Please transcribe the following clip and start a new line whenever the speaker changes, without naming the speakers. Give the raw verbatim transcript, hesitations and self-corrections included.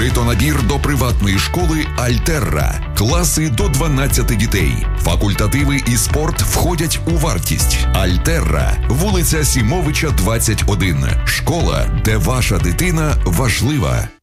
Відкрито набір до приватної школи «Альтерра». Класи до дванадцяти дітей. Факультативи і спорт входять у вартість. «Альтерра», вулиця Сімовича, двадцять один. Школа, де ваша дитина важлива.